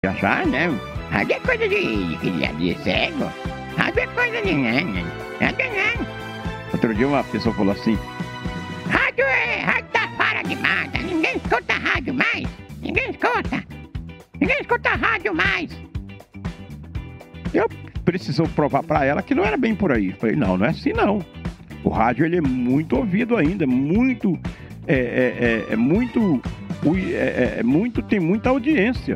achar, não. Rádio é coisa de cego. Rádio é coisa de... Rádio não. Outro dia uma pessoa falou assim: rádio tá fora de moda. Ninguém escuta rádio mais. Ninguém escuta rádio mais. Eu precisou provar pra ela que não era bem por aí. Falei, não é assim não. O rádio ele é muito ouvido ainda, muito, tem muita audiência.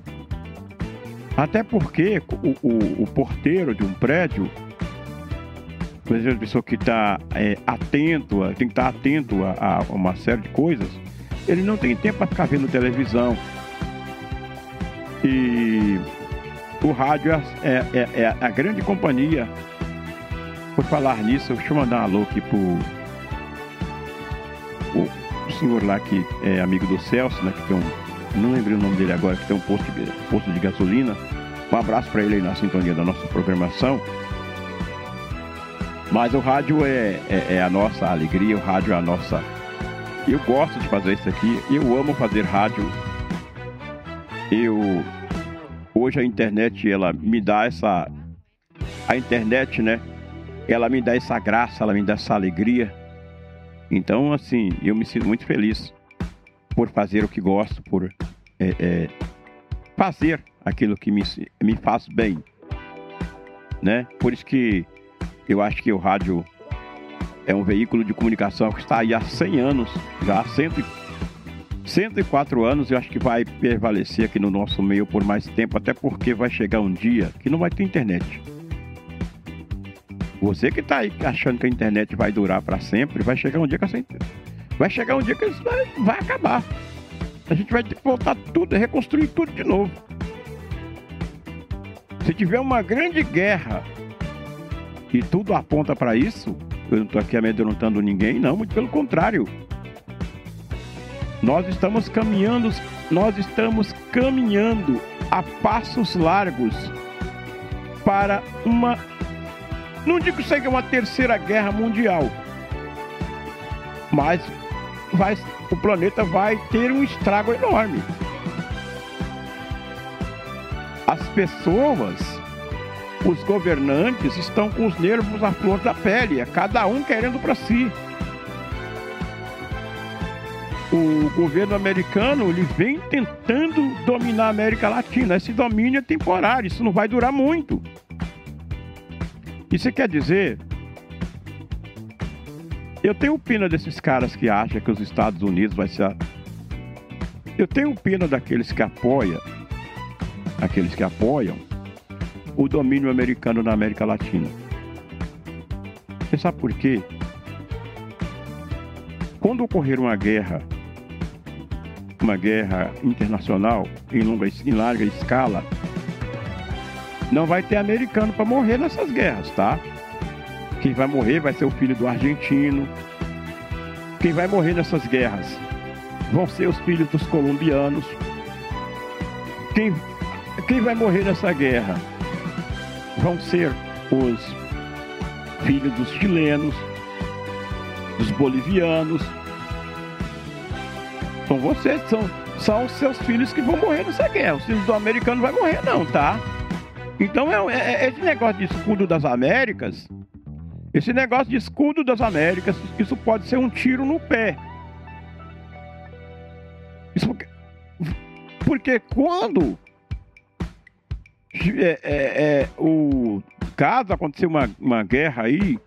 Até porque o porteiro de um prédio, por exemplo, a pessoa que está atento, tem que estar atento a uma série de coisas, ele não tem tempo para ficar vendo televisão. E o rádio é a grande companhia. Por falar nisso, deixa eu mandar um alô aqui pro senhor lá que é amigo do Celso, né, que tem não lembrei o nome dele agora, que tem um posto de gasolina. Um abraço para ele aí na sintonia da nossa programação. Mas o rádio é a nossa alegria, o rádio é a nossa... Eu gosto de fazer isso aqui, eu amo fazer rádio. Hoje a internet, ela me dá essa... A internet, né? Ela me dá essa graça, ela me dá essa alegria. Então, assim, eu me sinto muito feliz por fazer o que gosto, por fazer aquilo que me faz bem, né? Por isso que eu acho que o rádio é um veículo de comunicação que está aí há 100 anos, já há 104 anos, eu acho que vai prevalecer aqui no nosso meio por mais tempo, até porque vai chegar um dia que não vai ter internet. Você que está aí achando que a internet vai durar para sempre, vai chegar um dia que isso vai acabar. A gente vai ter que voltar tudo, reconstruir tudo de novo. Se tiver uma grande guerra e tudo aponta para isso, eu não estou aqui amedrontando ninguém, não, muito pelo contrário. Nós estamos caminhando a passos largos para uma... Não digo que seja uma terceira guerra mundial, mas o planeta vai ter um estrago enorme. As pessoas, os governantes estão com os nervos à flor da pele, cada um querendo para si. O governo americano, ele vem tentando dominar a América Latina. Esse domínio é temporário, isso não vai durar muito. Isso quer dizer... Eu tenho pena desses caras que acham que os Estados Unidos vai ser... Eu tenho pena daqueles que apoiam o domínio americano na América Latina. Você sabe por quê? Quando ocorrer uma guerra internacional em larga escala, não vai ter americano para morrer nessas guerras, tá? Quem vai morrer vai ser o filho do argentino. Quem vai morrer nessas guerras vão ser os filhos dos colombianos. Quem vai morrer nessa guerra vão ser os filhos dos chilenos, dos bolivianos. São vocês, são os seus filhos que vão morrer nessa guerra. Os filhos do americano não vão morrer não, tá? Então esse negócio de escudo das Américas, isso pode ser um tiro no pé. Isso porque quando o caso acontecer uma guerra aí,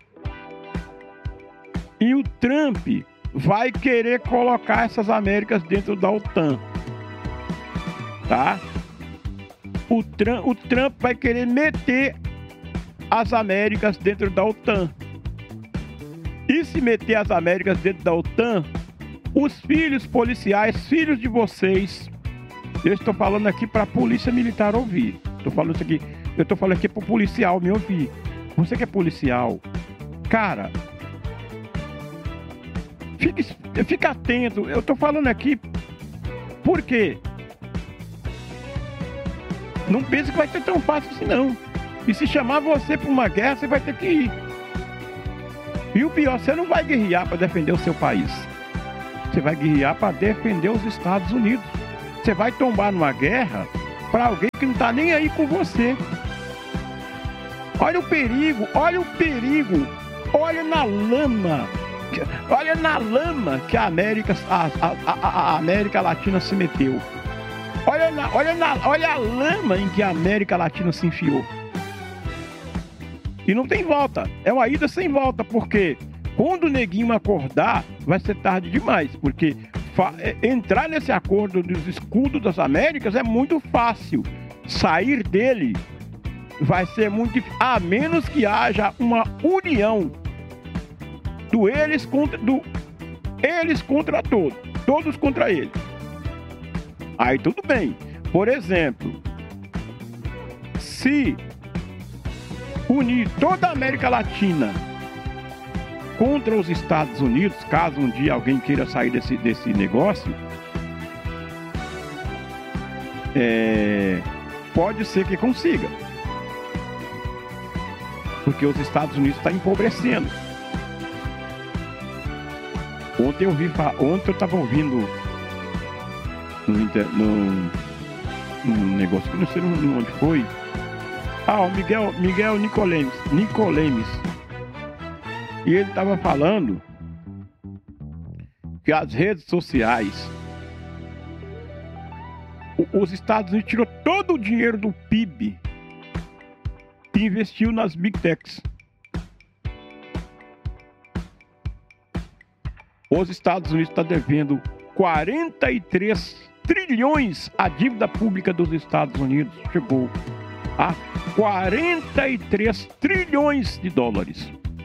e o Trump vai querer colocar essas Américas dentro da OTAN, tá? O Trump vai querer meter as Américas dentro da OTAN. E se meter as Américas dentro da OTAN, os filhos policiais, filhos de vocês, eu estou falando aqui para a polícia militar ouvir. Eu estou falando aqui para o policial me ouvir. Você que é policial, cara, fica atento. Eu estou falando aqui por quê? Não pense que vai ser tão fácil assim, não. E se chamar você para uma guerra, você vai ter que ir. E o pior, você não vai guerrear para defender o seu país. Você vai guerrear para defender os Estados Unidos. Você vai tombar numa guerra para alguém que não tá nem aí com você. Olha o perigo, olha o perigo. Olha na lama. Olha na lama que a América Latina se meteu. Olha a lama em que a América Latina se enfiou. E não tem volta. É uma ida sem volta, porque quando o neguinho acordar, vai ser tarde demais. Porque entrar nesse acordo dos escudos das Américas é muito fácil. Sair dele vai ser muito difícil, a menos que haja uma união do eles contra todos, todos contra ele. Aí tudo bem. Por exemplo, se unir toda a América Latina contra os Estados Unidos, caso um dia alguém queira sair desse negócio, pode ser que consiga. Porque os Estados Unidos estão empobrecendo. Ontem eu estava ouvindo num negócio que não sei onde foi. O Miguel Nicolemes. E ele estava falando que as redes sociais, os Estados Unidos tirou todo o dinheiro do PIB e investiu nas Big Techs. Os Estados Unidos estão devendo 43 trilhões. A dívida pública dos Estados Unidos chegou a 43 trilhões de dólares.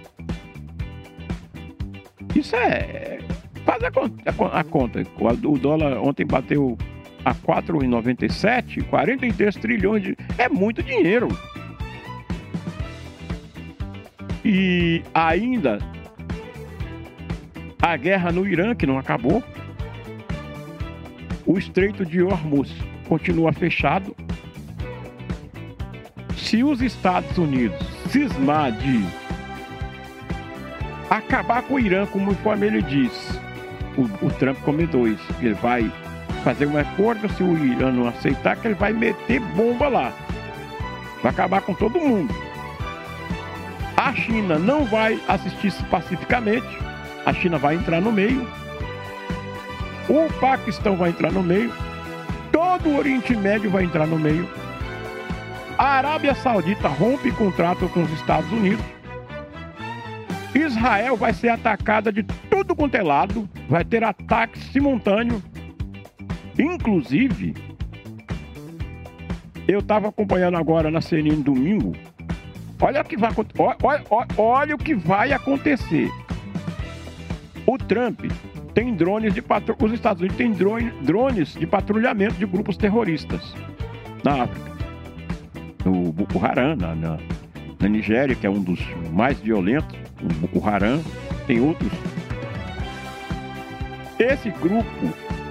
Isso faz a conta. O dólar ontem bateu a 4,97, 43 trilhões é muito dinheiro. E ainda a guerra no Irã, que não acabou. O Estreito de Hormuz continua fechado. Se os Estados Unidos cismar de acabar com o Irã, conforme ele diz, o Trump comentou isso, que ele vai fazer um acordo, se o Irã não aceitar, que ele vai meter bomba lá. Vai acabar com todo mundo. A China não vai assistir pacificamente. A China vai entrar no meio. O Paquistão vai entrar no meio. Todo o Oriente Médio vai entrar no meio. A Arábia Saudita rompe contrato com os Estados Unidos. Israel vai ser atacada de tudo quanto é lado. Vai ter ataque simultâneo. Inclusive, eu estava acompanhando agora na CNN domingo. Olha o que vai acontecer. O Trump tem drones de patrulhamento. Os Estados Unidos têm drones de patrulhamento de grupos terroristas na África. No Boko Haram, na Nigéria, que é um dos mais violentos. O Boko Haram, tem outros. Esse grupo,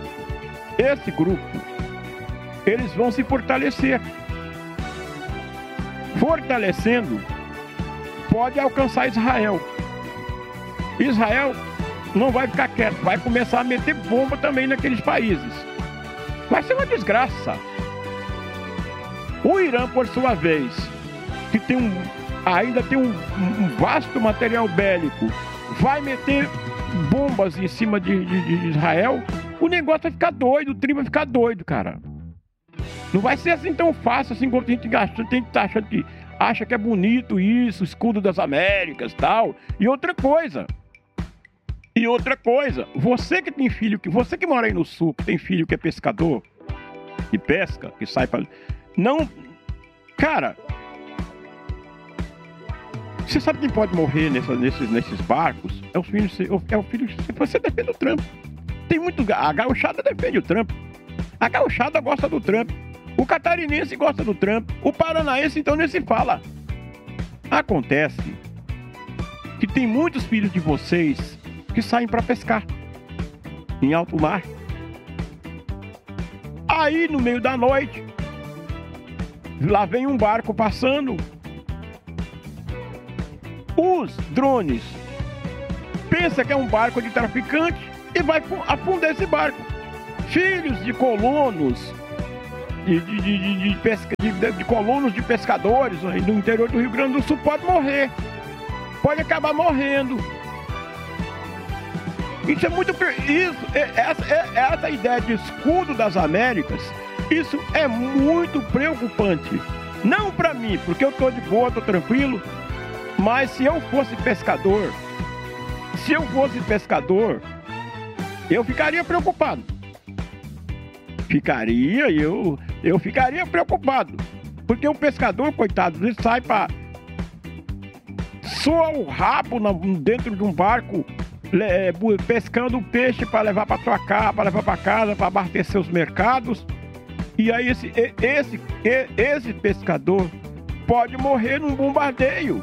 eles vão se fortalecer. Fortalecendo, pode alcançar Israel. Israel não vai ficar quieto, vai começar a meter bomba também naqueles países. Vai ser uma desgraça. O Irã, por sua vez, que ainda tem um vasto material bélico, vai meter bombas em cima de Israel. O negócio vai ficar doido, o trem vai ficar doido, cara. Não vai ser assim tão fácil assim como a gente acha que é bonito isso, escudo das Américas e tal. E outra coisa, você que tem filho, você que mora aí no sul, que tem filho que é pescador, que pesca, que sai pra... Não, cara, você sabe quem pode morrer nesses barcos? É o filho, você defende o Trump. Tem muito, a gauchada defende o Trump. A gauchada gosta do Trump. O catarinense gosta do Trump. O paranaense, então, nem se fala. Acontece que tem muitos filhos de vocês que saem para pescar em alto mar. Aí, no meio da noite, lá vem um barco passando. Os drones pensam que é um barco de traficante e vai afundar esse barco. Filhos de colonos de colonos de pescadores no interior do Rio Grande do Sul pode morrer. Pode acabar morrendo. Isso é muito... Essa ideia de escudo das Américas, isso é muito preocupante. Não para mim, porque eu tô de boa, tô tranquilo. Mas se eu fosse pescador, eu ficaria preocupado. Eu ficaria preocupado. Porque o pescador, coitado, ele sai para... soa o rabo dentro de um barco, pescando peixe para levar para tua casa, para levar para casa, para abastecer os mercados. E aí esse pescador pode morrer num bombardeio.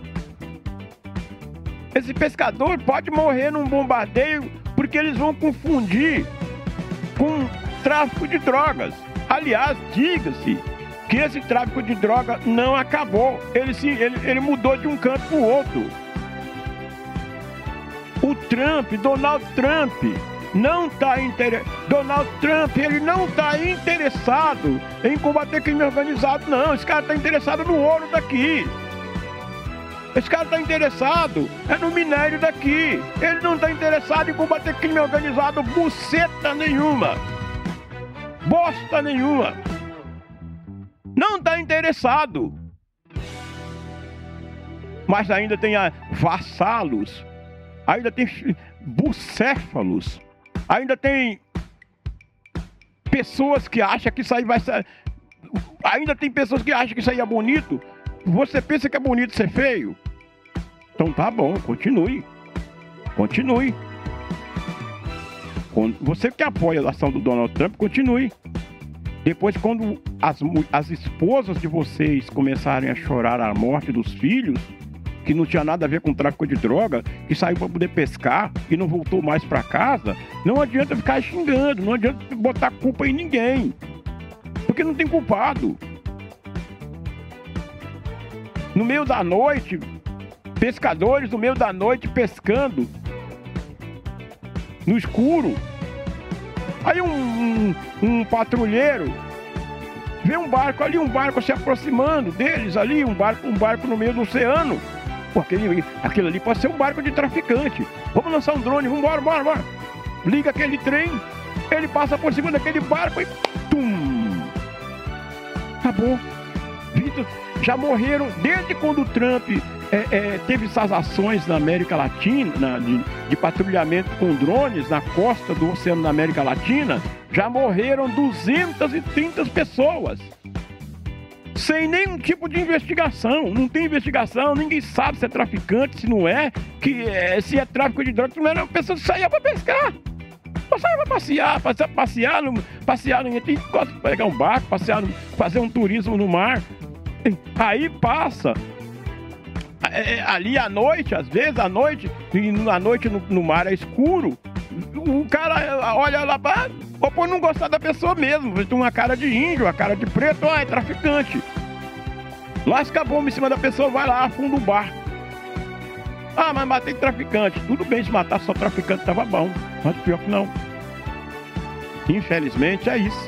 Esse pescador pode morrer num bombardeio porque eles vão confundir com tráfico de drogas. Aliás, diga-se que esse tráfico de droga não acabou. Ele mudou de um canto para o outro. Donald Trump, ele não está interessado em combater crime organizado, não. Esse cara está interessado no ouro daqui. Esse cara está interessado no minério daqui. Ele não está interessado em combater crime organizado, buceta nenhuma. Bosta nenhuma. Não está interessado. Mas ainda tem vassalos, ainda tem bucéfalos, ainda tem pessoas que acham que isso aí vai ser... Ainda tem pessoas que acham que isso aí é bonito. Você pensa que é bonito ser feio? Então tá bom, continue. Você que apoia a ação do Donald Trump, continue. Depois, quando as esposas de vocês começarem a chorar a morte dos filhos, que não tinha nada a ver com tráfico de droga, que saiu para poder pescar e não voltou mais para casa, não adianta ficar xingando, não adianta botar culpa em ninguém, porque não tem culpado. No meio da noite, pescadores no meio da noite pescando no escuro. Aí um patrulheiro vê um barco se aproximando deles ali, um barco no meio do oceano. Pô, aquele ali pode ser um barco de traficante. Vamos lançar um drone, bora. Liga aquele trem, ele passa por cima daquele barco e tum! Acabou. Vidas já morreram desde quando o Trump teve essas ações na América Latina, de patrulhamento com drones na costa do oceano da América Latina. Já morreram 230 pessoas. Sem nenhum tipo de investigação. Não tem investigação, ninguém sabe se é traficante, se não é, se é tráfico de drogas, não era uma pessoa que saía para pescar. Só saía para passear, ninguém tem que pegar um barco, fazer um turismo no mar. Aí passa ali à noite, às vezes à noite, e à noite no mar é escuro, o cara olha lá, ou por não gostar da pessoa mesmo, tem uma cara de índio, uma cara de preto, é traficante. Lasca a bomba em cima da pessoa, vai lá, afunda o barco. Mas matei traficante. Tudo bem, se matar só traficante tava bom, mas pior que não. Infelizmente é isso.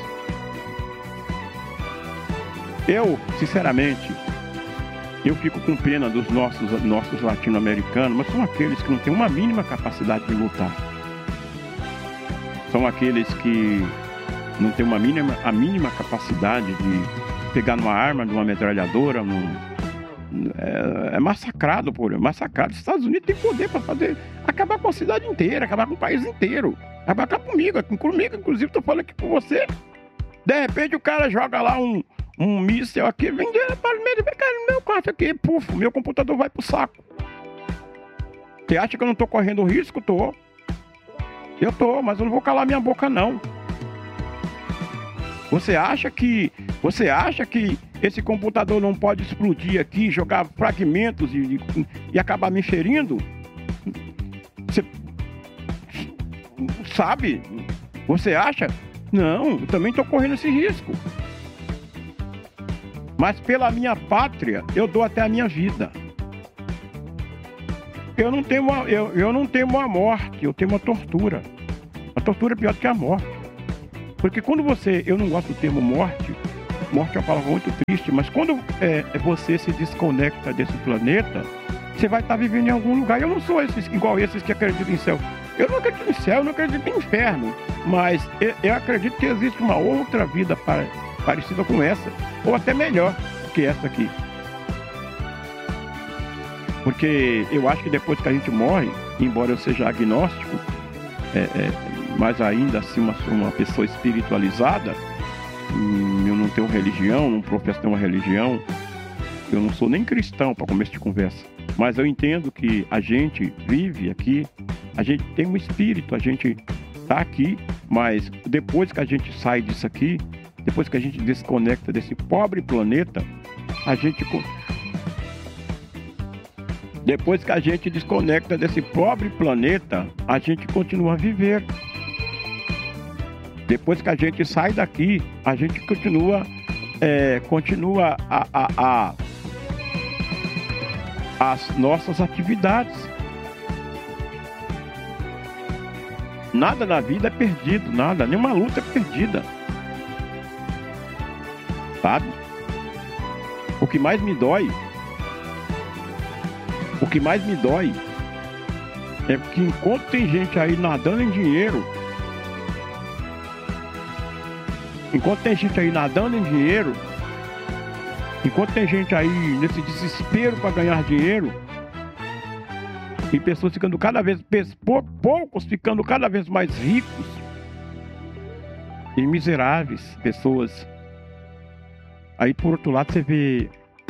Eu, sinceramente, eu fico com pena dos nossos latino-americanos, mas são aqueles que não têm uma mínima capacidade de lutar. São aqueles que não têm a mínima capacidade de pegar numa arma, numa metralhadora, massacrado. Os Estados Unidos têm poder para acabar com a cidade inteira, acabar com o país inteiro, acabar comigo, inclusive estou falando aqui com você. De repente o cara joga lá um míssel aqui, vem no meu quarto aqui, puf, meu computador vai pro saco. Você acha que eu não tô correndo risco? Eu tô, mas eu não vou calar minha boca, não. Você acha que esse computador não pode explodir aqui, jogar fragmentos e acabar me ferindo? Você sabe? Você acha? Não, eu também tô correndo esse risco. Mas pela minha pátria, eu dou até a minha vida. Eu não temo a morte, eu temo a tortura. A tortura é pior do que a morte. Porque quando eu não gosto do termo morte, morte é uma palavra muito triste, mas quando você se desconecta desse planeta, você vai estar vivendo em algum lugar. Eu não sou igual esses que acreditam em céu. Eu não acredito em céu, eu não acredito em inferno, mas eu acredito que existe uma outra vida parecida com essa, ou até melhor que essa aqui. Porque eu acho que depois que a gente morre, embora eu seja agnóstico, mas ainda assim uma pessoa espiritualizada, eu não tenho religião, não professo nenhuma religião, eu não sou nem cristão para começo de conversa, mas eu entendo que a gente vive aqui, a gente tem um espírito, a gente está aqui, mas depois que a gente sai disso aqui, depois que a gente desconecta desse pobre planeta, depois que a gente desconecta desse pobre planeta, a gente continua a viver. Depois que a gente sai daqui, a gente continua as nossas atividades. Nada na vida é perdido, nada, nenhuma luta é perdida. Sabe? O que mais me dói é que enquanto tem gente aí nadando em dinheiro, enquanto tem gente aí nesse desespero para ganhar dinheiro, e pessoas ficando poucos ficando cada vez mais ricos e miseráveis, pessoas. Aí por outro lado você vê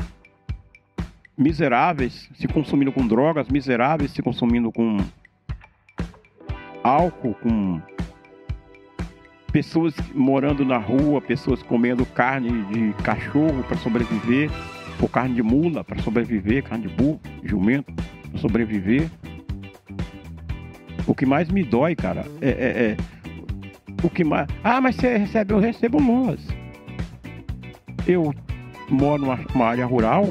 miseráveis se consumindo com drogas, miseráveis se consumindo com álcool, com pessoas morando na rua, pessoas comendo carne de cachorro para sobreviver, ou carne de mula para sobreviver, carne de burro, jumento para sobreviver. O que mais me dói, cara, o que mais... Ah, mas você recebe? Eu recebo nós. Eu moro numa área rural,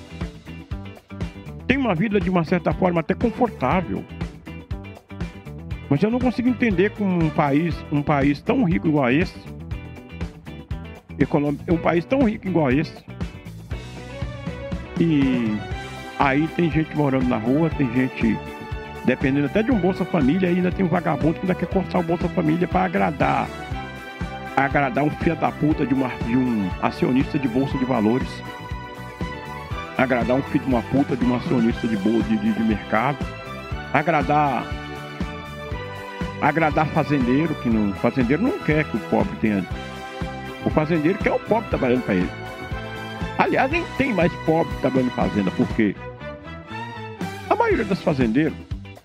tenho uma vida de uma certa forma até confortável, mas eu não consigo entender como um país tão rico igual a esse, um país tão rico igual a esse, e aí tem gente morando na rua, tem gente dependendo até de um Bolsa Família, ainda tem um vagabundo que ainda quer cortar o Bolsa Família para agradar um filho da puta de um acionista de bolsa de valores, agradar um filho de uma puta de um acionista de mercado, agradar fazendeiro, fazendeiro não quer que o pobre tenha. O fazendeiro quer o pobre trabalhando para ele. Aliás, nem tem mais pobre trabalhando em fazenda, porque a maioria dos fazendeiros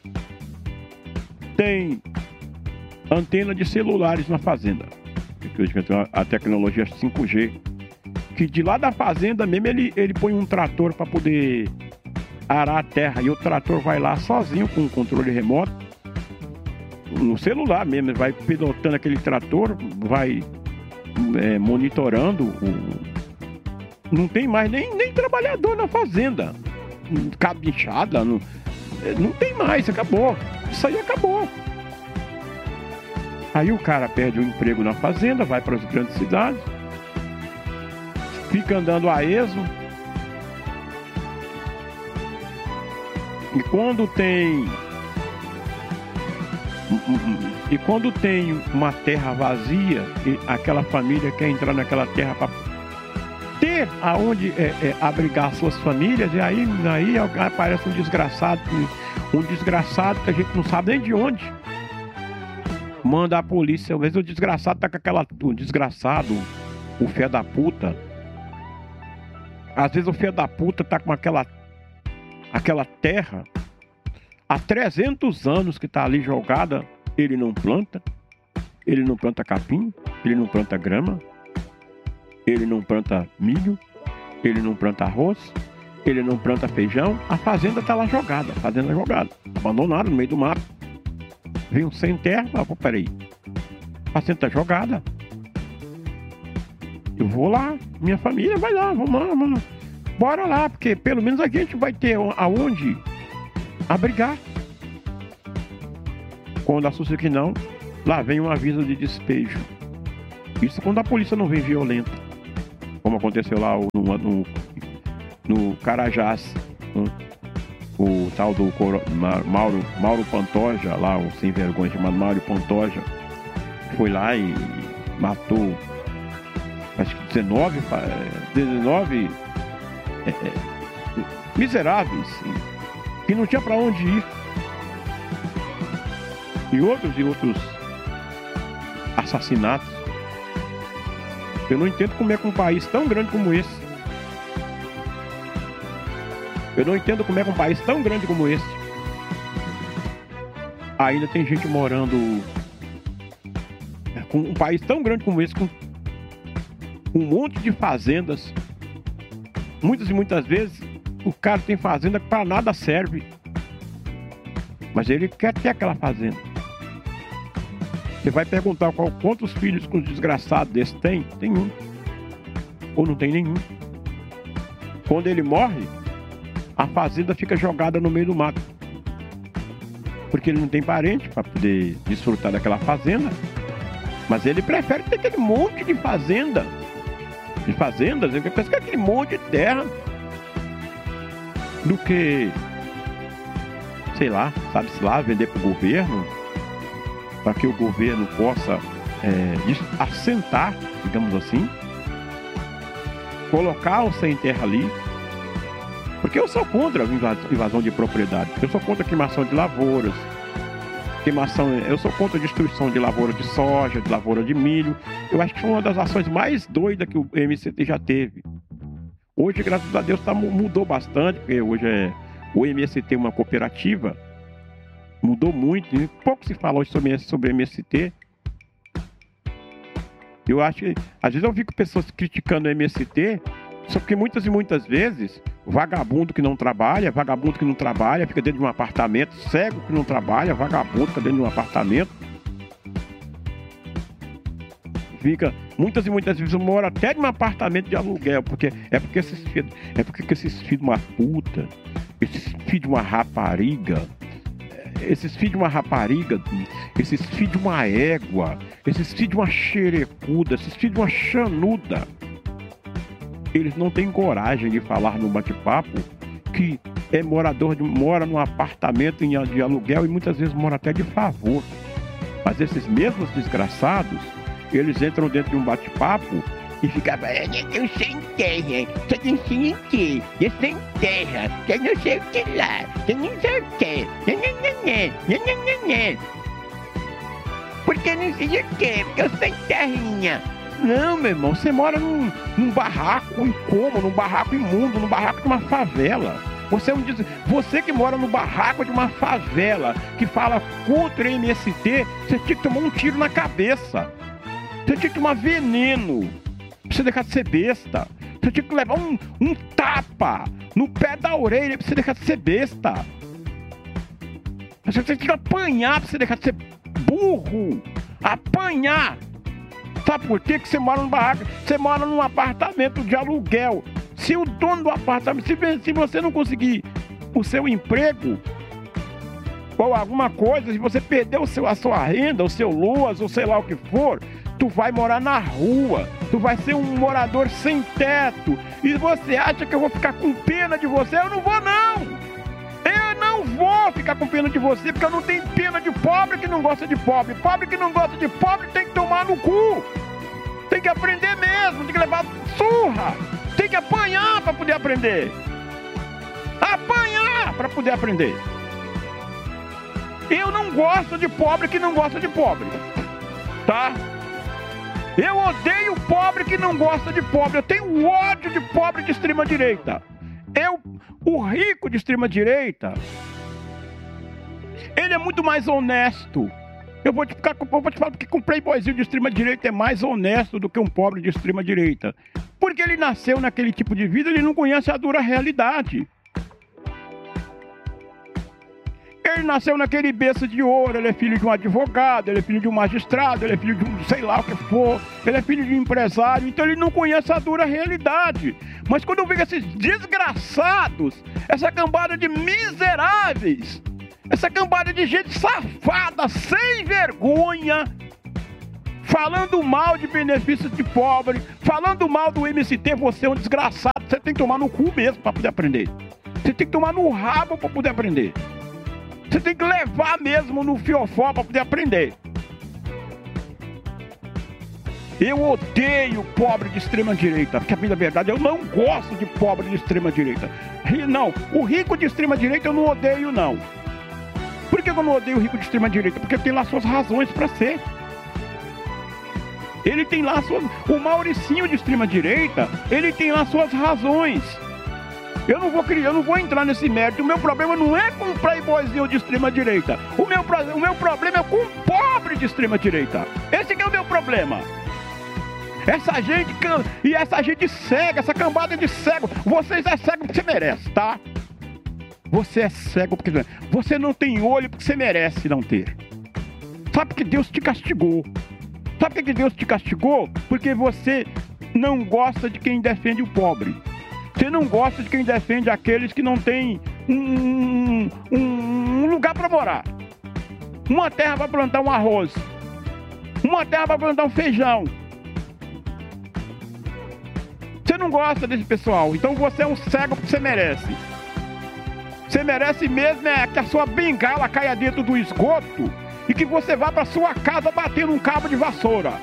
tem antena de celulares na fazenda. Porque hoje tem a tecnologia 5G, que de lá da fazenda mesmo ele põe um trator para poder arar a terra, e o trator vai lá sozinho com o controle remoto, no celular mesmo, ele vai pilotando aquele trator, vai monitorando não tem mais nem trabalhador na fazenda, cabinchada, não tem mais, acabou, isso aí acabou. Aí o cara perde o emprego na fazenda, vai para as grandes cidades, fica andando a esmo, e quando tem uma terra vazia, e aquela família quer entrar naquela terra para ter aonde abrigar suas famílias, e aí aparece um desgraçado que a gente não sabe nem de onde. Manda a polícia, às vezes o desgraçado tá com o filho da puta. Às vezes o filho da puta tá com aquela terra há 300 anos que tá ali jogada, ele não planta capim, ele não planta grama, ele não planta milho, ele não planta arroz, ele não planta feijão, a fazenda tá lá jogada, abandonada no meio do mato. Vem um sem terra, peraí, a fazenda tá jogada, eu vou lá, minha família vai lá, vamos lá, bora lá, porque pelo menos a gente vai ter aonde abrigar. Quando assusta que não, lá vem um aviso de despejo. Isso quando a polícia não vem violenta. como aconteceu lá no Carajás, o tal do Mauro Pantoja, lá, o sem vergonha chamado Mauro Pantoja, foi lá e matou, acho que 19 miseráveis, que não tinha para onde ir. E outros assassinatos. Eu não entendo como é que um país tão grande como esse, ainda tem gente morando, com um país tão grande como esse, com um monte de fazendas. Muitas e muitas vezes o cara tem fazenda que para nada serve, mas ele quer ter aquela fazenda. Você vai perguntar quantos filhos com desgraçado desse tem? Tem um. Ou não tem nenhum. Quando ele morre, a fazenda fica jogada no meio do mato, porque ele não tem parente para poder desfrutar daquela fazenda. Mas ele prefere ter aquele monte de fazendas, ele pensa que é aquele monte de terra, do que, sei lá, sabe-se lá, vender para o governo, para que o governo possa assentar, digamos assim, colocar o sem terra ali. Porque eu sou contra a invasão de propriedade, eu sou contra a queimação de lavouras, eu sou contra a destruição de lavoura de soja, de lavoura de milho. Eu acho que foi uma das ações mais doidas que o MST já teve. Hoje, graças a Deus, mudou bastante, porque hoje o MST é uma cooperativa. Mudou muito, e pouco se fala hoje sobre MST. Eu acho que, às vezes eu fico pessoas criticando o MST, só que muitas e muitas vezes, vagabundo que não trabalha, fica dentro de um apartamento, cego que não trabalha, vagabundo fica dentro de um apartamento. Muitas e muitas vezes mora até em um apartamento de aluguel, porque esses filhos de uma puta, esses filhos de uma rapariga, esses filhos de uma égua, esses filhos de uma xerecuda, esses filhos de uma chanuda, eles não têm coragem de falar no bate-papo que mora num apartamento de aluguel e muitas vezes mora até de favor. Mas esses mesmos desgraçados, eles entram dentro de um bate-papo e ficam: eu sem terra, você tem sem quê? Eu sem terra, eu não sei o que lá, eu não sei o que, porque não sei o que, porque eu sem terrinha. Não, meu irmão, você mora num barraco incômodo, num barraco imundo, num barraco de uma favela. Você que mora no barraco de uma favela, que fala contra o MST, você tinha que tomar um tiro na cabeça. Você tinha que tomar veneno pra você deixar de ser besta. Você tinha que levar um tapa no pé da orelha pra você deixar de ser besta. Você tinha que apanhar pra você deixar de ser burro. Apanhar. Sabe por quê? Que você mora num barraco, você mora num apartamento de aluguel. Se o dono do apartamento, se você não conseguir o seu emprego ou alguma coisa, se você perder a sua renda, o seu LOAS, ou sei lá o que for, tu vai morar na rua, tu vai ser um morador sem teto. E você acha que eu vou ficar com pena de você? Eu não vou, não! Eu não vou ficar com pena de você, porque eu não tenho pena de pobre que não gosta de pobre. Pobre que não gosta de pobre tem que tomar no cu. Tem que aprender mesmo, tem que levar surra. Tem que apanhar para poder aprender. Apanhar para poder aprender. Eu não gosto de pobre que não gosta de pobre. Tá? Eu odeio pobre que não gosta de pobre. Eu tenho ódio de pobre de extrema direita. O rico de extrema direita, ele é muito mais honesto. Eu vou te falar porque um playboyzinho de extrema direita é mais honesto do que um pobre de extrema direita. Porque ele nasceu naquele tipo de vida, ele não conhece a dura realidade. Ele nasceu naquele berço de ouro, ele é filho de um advogado, ele é filho de um magistrado, ele é filho de um sei lá o que for, ele é filho de um empresário, então ele não conhece a dura realidade. Mas quando eu vejo esses desgraçados, essa cambada de miseráveis, essa cambada de gente safada, sem vergonha, falando mal de benefícios de pobre, falando mal do MST, você é um desgraçado. Você tem que tomar no cu mesmo para poder aprender. Você tem que tomar no rabo para poder aprender. Você tem que levar mesmo no fiofó para poder aprender. Eu odeio pobre de extrema direita, porque na verdade eu não gosto de pobre de extrema direita. Não, o rico de extrema direita eu não odeio não. Por que eu não odeio o rico de extrema direita? Porque tem lá suas razões para ser. Ele tem lá suas... O Mauricinho de extrema direita, ele tem lá suas razões. Eu não vou entrar nesse mérito. O meu problema não é com um playboyzinho de extrema direita. O meu problema é com um pobre de extrema direita. Esse que é o meu problema. Essa gente cega, essa cambada de cego. Vocês é cego porque você merece, tá? Você é cego porque você não tem olho porque você merece não ter. Sabe porque Deus te castigou? Sabe por que Deus te castigou? Porque você não gosta de quem defende o pobre. Você não gosta de quem defende aqueles que não têm um lugar para morar. Uma terra para plantar um arroz. Uma terra para plantar um feijão. Você não gosta desse pessoal. Então você é um cego porque você merece. Você merece mesmo que a sua bengala caia dentro do esgoto e que você vá para sua casa bater num cabo de vassoura.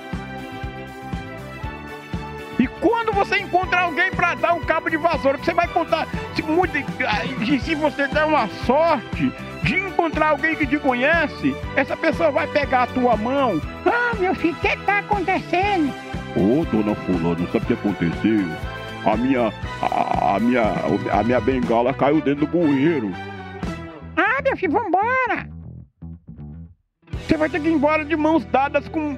E quando você encontrar alguém para dar um cabo de vassoura, você vai contar, se você der uma sorte de encontrar alguém que te conhece, essa pessoa vai pegar a tua mão. Ah, meu filho, o que está acontecendo? Ô, dona fulana, sabe o que aconteceu? A minha bengala caiu dentro do bueiro. Ah, meu filho, vambora! Você vai ter que ir embora de mãos dadas com...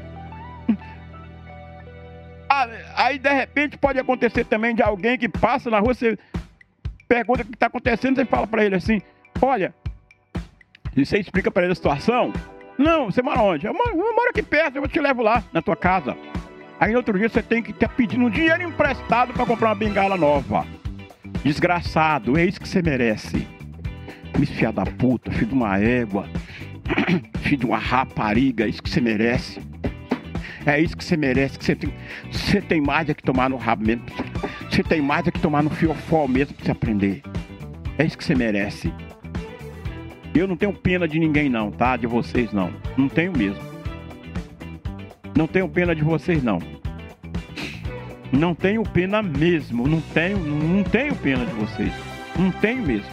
Aí, de repente, pode acontecer também de alguém que passa na rua, você pergunta o que está acontecendo, você fala para ele assim, olha, e você explica para ele a situação. Não, você mora onde? Eu moro aqui perto, eu te levo lá, na tua casa. Aí, no outro dia, você tem que estar pedindo um dinheiro emprestado para comprar uma bengala nova. Desgraçado, é isso que você merece. Filho da puta, filho de uma égua, filho de uma rapariga, é isso que você merece. É isso que você merece, que você tem mais é que tomar no rabo mesmo. Você tem mais é que tomar no fiofó mesmo pra você aprender. É isso que você merece. Eu não tenho pena de ninguém não, tá? De vocês não. Não tenho mesmo. Não tenho pena de vocês não. Não tenho pena mesmo. Não tenho pena de vocês. Não tenho mesmo.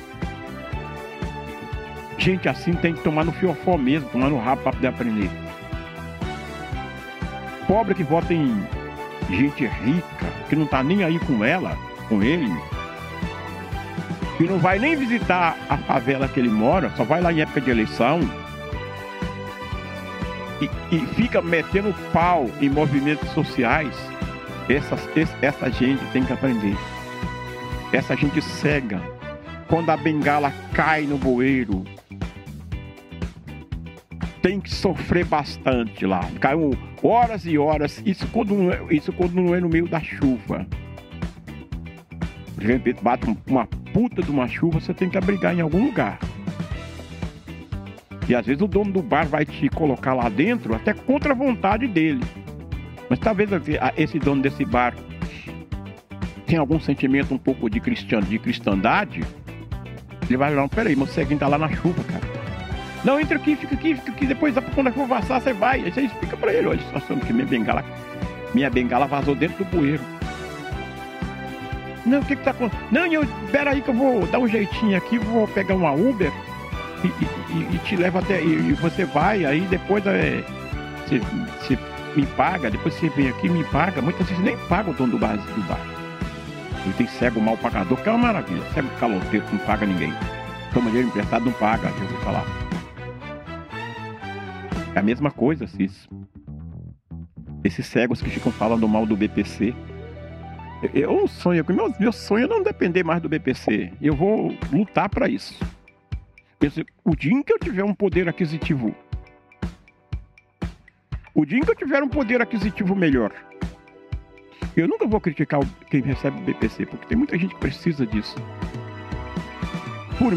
Gente assim tem que tomar no fiofó mesmo, tomar no rabo pra poder aprender. Pobre que vota em gente rica, que não tá nem aí com ela, com ele, que não vai nem visitar a favela que ele mora, só vai lá em época de eleição e fica metendo pau em movimentos sociais. Essa gente tem que aprender. Essa gente cega, quando a bengala cai no bueiro, tem que sofrer bastante lá. Caiu horas e horas. Isso quando não é no meio da chuva. De repente bate uma puta de uma chuva, você tem que abrigar em algum lugar. E às vezes o dono do bar vai te colocar lá dentro até contra a vontade dele. Mas talvez esse dono desse bar tenha algum sentimento um pouco de cristandade. Ele vai lá, peraí, meu ceguinho tá lá na chuva, cara. Não, entra aqui, fica aqui, depois quando a chuva passar, você vai. Aí você explica pra ele, olha, a situação que minha bengala vazou dentro do bueiro. Não, o que tá acontecendo? Não, espera aí que eu vou dar um jeitinho aqui, vou pegar uma Uber e te levo até... E você vai, aí depois você me paga, depois você vem aqui e me paga. Muitas vezes nem paga o dono do bar. Ele tem cego mal pagador, que é uma maravilha. Cego caloteiro, não paga ninguém. Toma dinheiro emprestado, não paga, eu vou falar. É a mesma coisa, Cis. Esses cegos que ficam falando mal do BPC. Eu sonho, meu sonho é não depender mais do BPC. Eu vou lutar para isso. O dia em que eu tiver um poder aquisitivo, melhor, eu nunca vou criticar quem recebe o BPC, porque tem muita gente que precisa disso. Por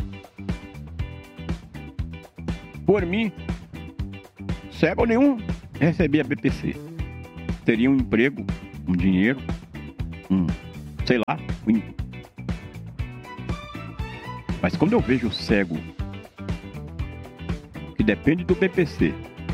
mim, cego nenhum, recebia BPC. Teria um emprego, um dinheiro, sei lá. Mas quando eu vejo o cego que depende do BPC,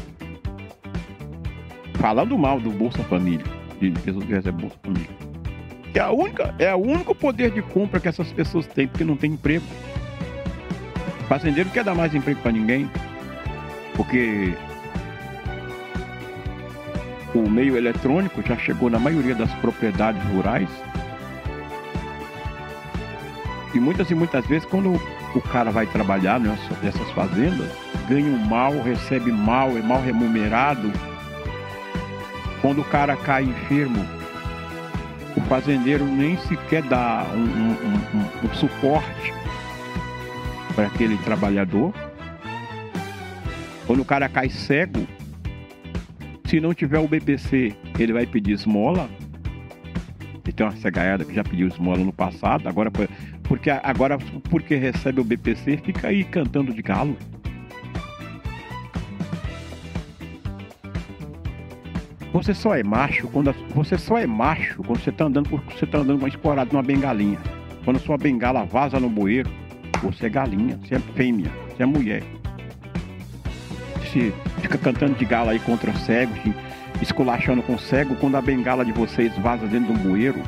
falando mal do Bolsa Família, de pessoas que recebem Bolsa Família, é o único poder de compra que essas pessoas têm, porque não tem emprego. Fazendeiro não quer dar mais emprego para ninguém, porque o meio eletrônico já chegou na maioria das propriedades rurais. E muitas vezes, quando o cara vai trabalhar nessas fazendas, ganha mal, recebe mal, é mal remunerado. Quando o cara cai enfermo, o fazendeiro nem sequer dá um suporte para aquele trabalhador. Quando o cara cai cego, se não tiver o BPC, ele vai pedir esmola. E tem uma cegaiada que já pediu esmola no passado, porque recebe o BPC, fica aí cantando de galo. Você só é macho quando você está andando com uma esporada numa bengalinha. Quando a sua bengala vaza no bueiro, você é galinha, você é fêmea, você é mulher. Você fica cantando de galo aí contra cegos, esculachando com cego, quando a bengala de vocês vaza dentro de um bueiro,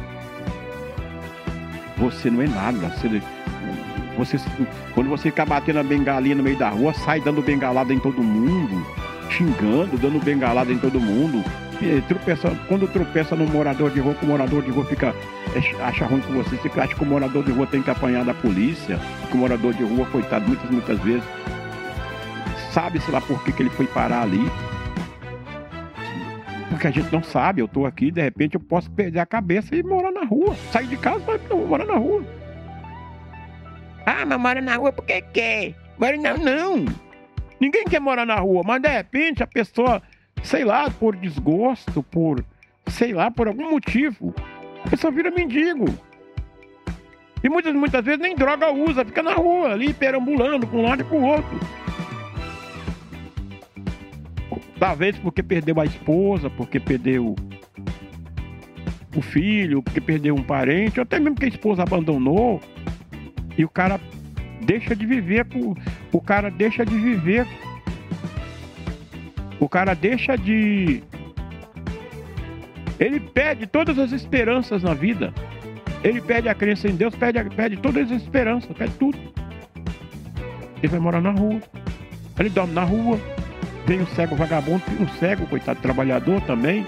você não é nada. Quando você fica batendo a bengalinha no meio da rua, sai dando bengalada em todo mundo, xingando, dando bengalada em todo mundo. Quando tropeça no morador de rua, que o morador de rua acha ruim com você, você acha que o morador de rua tem que apanhar da polícia, que o morador de rua, coitado, muitas vezes, sabe-se lá por que ele foi parar ali. Porque a gente não sabe, eu tô aqui, de repente eu posso perder a cabeça e morar na rua. Sair de casa, mas não, morar na rua. Ah, mas mora na rua porque quer. Não. Ninguém quer morar na rua, mas de repente a pessoa, sei lá, por desgosto, por algum motivo, a pessoa vira mendigo. E muitas vezes nem droga usa, fica na rua ali, perambulando com um lado e com o outro. Talvez porque perdeu a esposa, porque perdeu o filho, porque perdeu um parente, ou até mesmo que a esposa abandonou, e o cara deixa de viver, ele perde todas as esperanças na vida. Ele perde a crença em Deus, perde todas as esperanças, perde tudo. Ele vai morar na rua, ele dorme na rua. Vem um cego vagabundo, um cego, coitado, trabalhador também,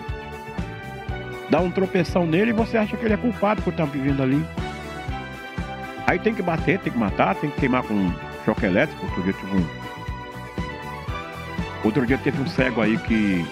dá um tropeção nele e você acha que ele é culpado por estar vivendo ali. Aí tem que bater, tem que matar, tem que queimar com choque elétrico. Outro dia teve um cego aí que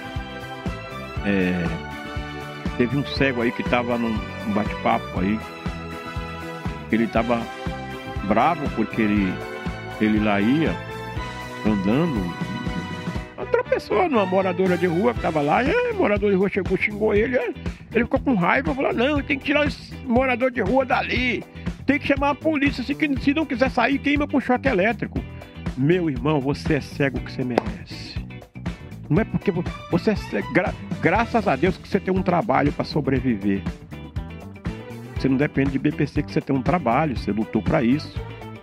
estava num bate-papo aí. Ele estava bravo porque ele lá ia andando, tropeçou numa moradora de rua que estava lá, e a moradora de rua chegou, xingou ele ficou com raiva, falou: não, tem que tirar esse morador de rua dali, tem que chamar a polícia, se não quiser sair, queima com choque elétrico. Meu irmão, você é cego que você merece. Não é porque você é cego, graças a Deus que você tem um trabalho para sobreviver. Você não depende de BPC, que você tem um trabalho, você lutou para isso.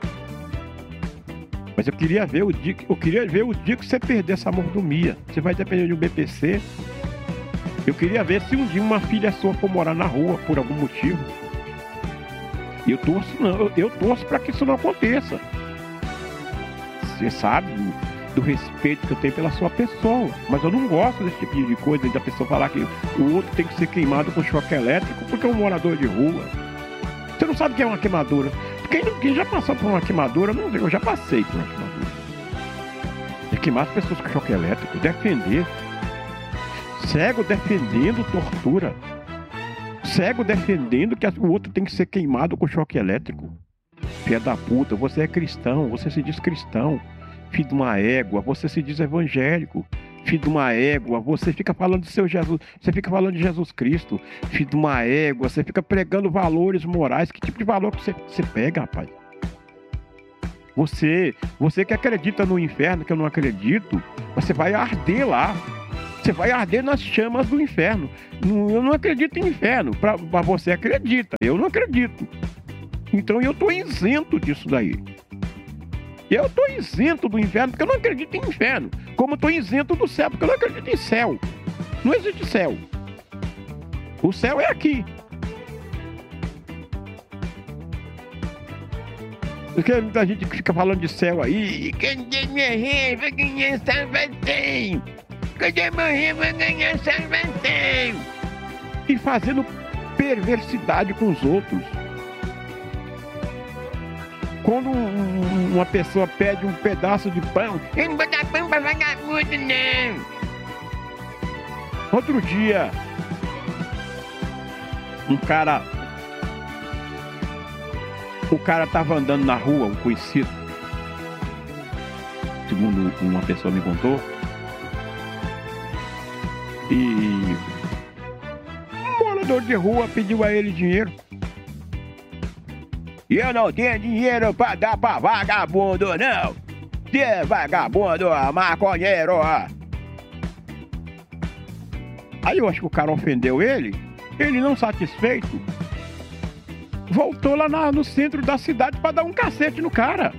Mas eu queria ver o dia que você perder essa mordomia. Você vai depender de um BPC. Eu queria ver se um dia uma filha sua for morar na rua por algum motivo. E eu torço para que isso não aconteça. Você sabe do respeito que eu tenho pela sua pessoa. Mas eu não gosto desse tipo de coisa, de a pessoa falar que o outro tem que ser queimado com choque elétrico porque é um morador de rua. Você não sabe o que é uma queimadura. Quem já passou por uma queimadura, não sei, eu já passei por uma queimadura. É queimar as pessoas com choque elétrico, defender. Cego defendendo tortura. Cego defendendo que o outro tem que ser queimado com choque elétrico. Filha da puta, você é cristão, você se diz cristão. Filho de uma égua, você se diz evangélico. Filho de uma égua, você fica falando de seu Jesus, você fica falando de Jesus Cristo. Filho de uma égua, você fica pregando valores morais. Que tipo de valor que você pega, rapaz? Você que acredita no inferno, que eu não acredito, você vai arder lá. Você vai arder nas chamas do inferno. Eu não acredito em inferno. Para você acredita. Eu não acredito. Então eu estou isento disso daí. Eu estou isento do inferno porque eu não acredito em inferno. Como eu estou isento do céu porque eu não acredito em céu. Não existe céu. O céu é aqui. Porque muita gente fica falando de céu aí. Quem morrer vai ganhar salvação. Quem morrer vai ganhar salvação. E fazendo perversidade com os outros. Quando uma pessoa pede um pedaço de pão, eu não vou dar pão pra vagabundo, não. Outro dia, o cara tava andando na rua, um conhecido, segundo uma pessoa me contou, e um morador de rua pediu a ele dinheiro. E eu não tenho dinheiro pra dar pra vagabundo, não. Que vagabundo, maconheiro. Aí eu acho que o cara ofendeu ele. Ele não satisfeito, voltou lá no centro da cidade pra dar um cacete no cara.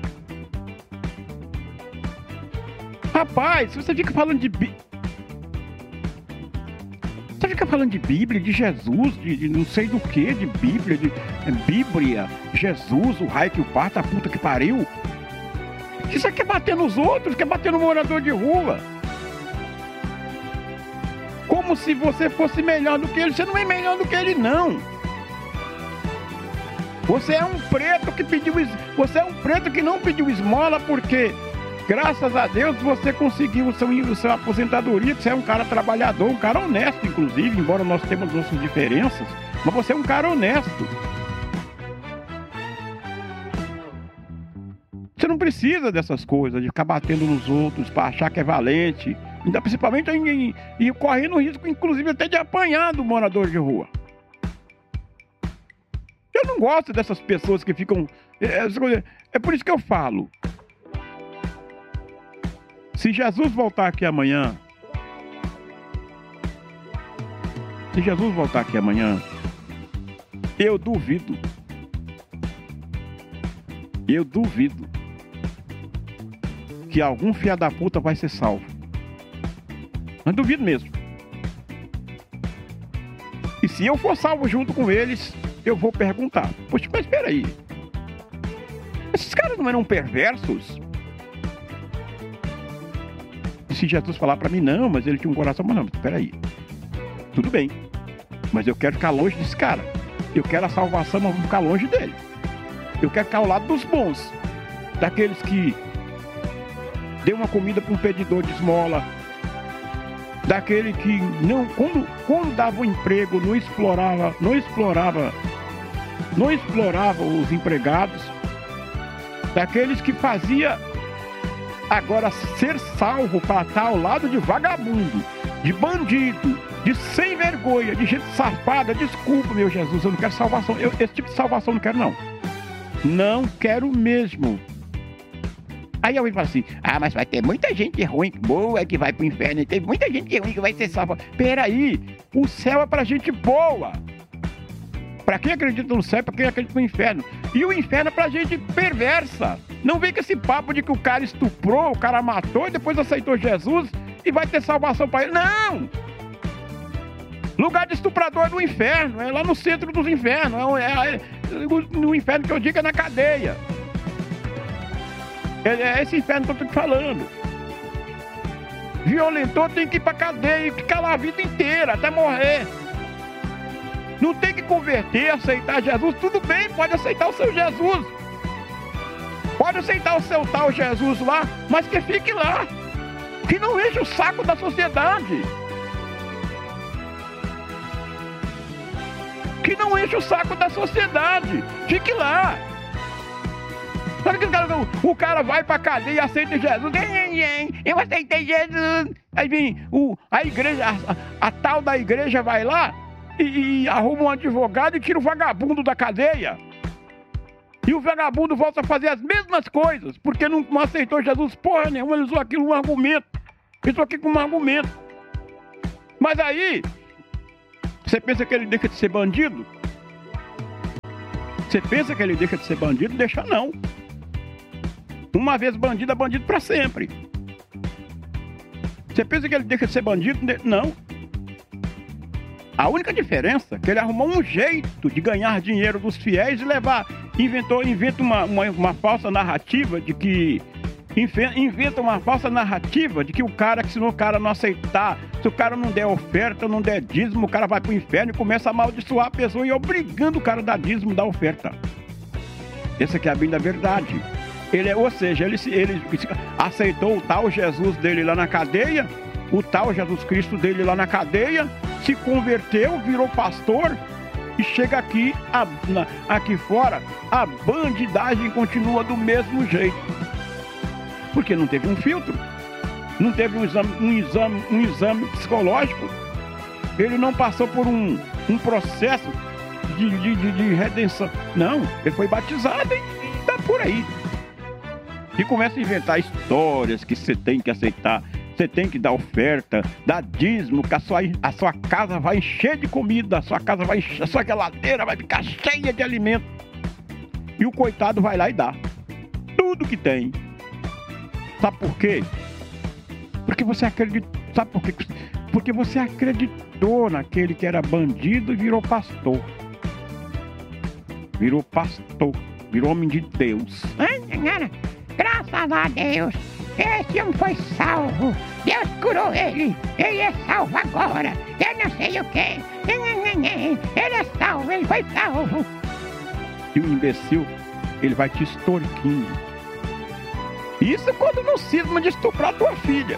Rapaz, você fica falando de Bíblia, de Jesus, de não sei do que, de Bíblia, Bíblia, Jesus, o raio que o parto, a puta que pariu. Isso quer bater nos outros, quer bater no morador de rua. Como se você fosse melhor do que ele. Você não é melhor do que ele, não. Você é um preto você é um preto que não pediu esmola porque, graças a Deus, você conseguiu o seu aposentadoria, você é um cara trabalhador, um cara honesto, inclusive, embora nós temos nossas diferenças, mas você é um cara honesto. Você não precisa dessas coisas, de ficar batendo nos outros para achar que é valente, ainda principalmente e correndo risco, inclusive, até de apanhar do morador de rua. Eu não gosto dessas pessoas que ficam... É por isso que eu falo. Se Jesus voltar aqui amanhã, eu duvido que algum filho da puta vai ser salvo. Mas duvido mesmo. E se eu for salvo junto com eles, eu vou perguntar. Poxa, mas espera aí. Esses caras não eram perversos? E se Jesus falar pra mim, não, mas ele tinha um coração... Mas não, espera aí. Tudo bem. Mas eu quero ficar longe desse cara. Eu quero a salvação, mas vou ficar longe dele. Eu quero ficar ao lado dos bons. Daqueles que deu uma comida para um pedidor de esmola. Daquele que não, quando dava um emprego, não explorava os empregados. Daqueles que fazia agora ser salvo para estar ao lado de vagabundo, de bandido, de sem vergonha, de gente safada. Desculpa, meu Jesus, eu não quero salvação. Esse tipo de salvação eu não quero, não. Não quero mesmo. Aí alguém fala assim, mas vai ter muita gente ruim, boa, que vai pro inferno. Tem muita gente ruim que vai ser salva. Peraí, o céu é pra gente boa. Pra quem acredita no céu, pra quem acredita no inferno. E o inferno é pra gente perversa. Não vem com esse papo de que o cara estuprou, o cara matou e depois aceitou Jesus e vai ter salvação pra ele. Não! Lugar de estuprador é no inferno, é lá no centro dos infernos. No inferno que eu digo é na cadeia. É esse inferno que eu tô te falando. Violentou tem que ir pra cadeia e ficar lá a vida inteira, até morrer. Não tem que converter, aceitar Jesus. Tudo bem, pode aceitar o seu Jesus. Pode aceitar o seu tal Jesus lá, mas que fique lá. Que não enche o saco da sociedade. Que não enche o saco da sociedade. Fique lá. Sabe que o cara vai pra cadeia e aceita Jesus? Eu aceitei Jesus. Aí vem a igreja, a tal da igreja vai lá e arruma um advogado e tira o vagabundo da cadeia. E o vagabundo volta a fazer as mesmas coisas, porque não aceitou Jesus porra nenhuma, ele usou aquilo um argumento. Ele usou aqui como um argumento. Mas aí, você pensa que ele deixa de ser bandido? Você pensa que ele deixa de ser bandido? Deixa não. Uma vez bandido, é bandido para sempre. Você pensa que ele deixa de ser bandido? Não. A única diferença é que ele arrumou um jeito de ganhar dinheiro dos fiéis e levar... Inventa uma falsa narrativa de que... Inventa uma falsa narrativa de que o cara, que se o cara não aceitar, se o cara não der oferta, não der dízimo, o cara vai pro inferno e começa a amaldiçoar a pessoa e obrigando o cara a dar dízimo, dar oferta. Essa aqui é a bem da verdade. Ou seja, ele aceitou o tal Jesus dele lá na cadeia, o tal Jesus Cristo dele lá na cadeia, se converteu, virou pastor e chega aqui, aqui fora, a bandidagem continua do mesmo jeito. Porque não teve um filtro, não teve um exame psicológico, ele não passou por um processo de redenção. Não, ele foi batizado e tá por aí. E começa a inventar histórias que você tem que aceitar, você tem que dar oferta, dar dízimo, que a sua casa vai encher de comida, a sua geladeira vai ficar cheia de alimento. E o coitado vai lá e dá tudo que tem. Sabe por quê? Porque você acreditou. Sabe por quê? Porque você acreditou naquele que era bandido e virou pastor. Virou pastor. Virou homem de Deus. Graças a Deus, esse homem foi salvo. Deus curou ele. Ele é salvo agora. Eu não sei o quê. Ele é salvo, ele foi salvo. E o imbecil, ele vai te extorquindo. Isso quando não cisma de estuprar tua filha.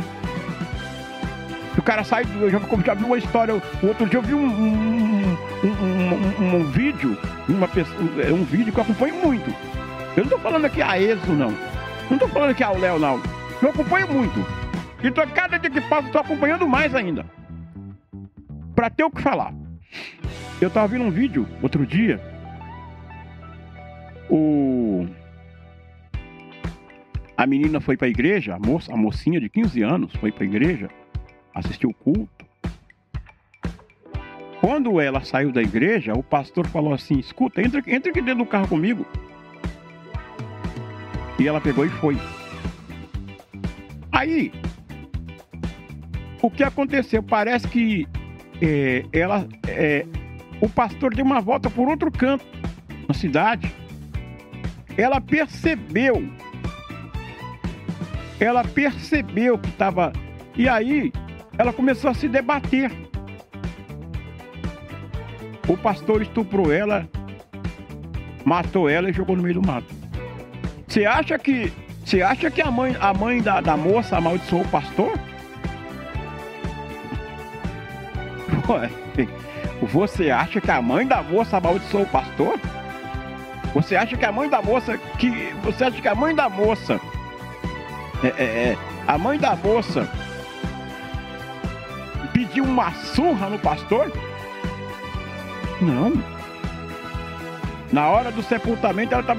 O cara sai, eu já vi uma história, outro dia eu vi um vídeo, um vídeo que eu acompanho muito. Eu não tô falando aqui a Exo, não. Não tô falando aqui ao Léo, não. Eu acompanho muito. Então cada dia que passa eu tô acompanhando mais ainda. Pra ter o que falar. Eu tava vendo um vídeo outro dia. A menina foi pra igreja, a mocinha de 15 anos foi pra igreja, assistiu o culto. Quando ela saiu da igreja, o pastor falou assim: escuta, entra aqui dentro do carro comigo. E ela pegou e foi. Aí, o que aconteceu? Parece que o pastor deu uma volta por outro canto na cidade. Ela percebeu que estava... E aí, ela começou a se debater. O pastor estuprou ela, matou ela e jogou no meio do mato. Você acha que a mãe da moça amaldiçoou o pastor? Você acha que a mãe da moça amaldiçoou o pastor? Você acha que a mãe da moça a mãe da moça pediu uma surra no pastor? Não. Na hora do sepultamento ela estava